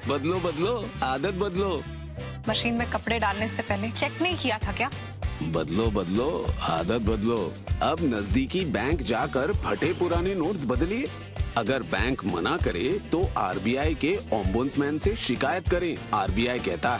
बदलो बदलो, आदत बदलो। मशीन में कपड़े डालने से पहले चेक नहीं किया था क्या? बदलो बदलो, आदत बदलो। अब नजदीकी बैंक जाकर फटे पुराने नोट्स बदलिए। अगर बैंक मना करे तो आरबीआई के ओम्बुड्समैन से शिकायत करें। आरबीआई कहता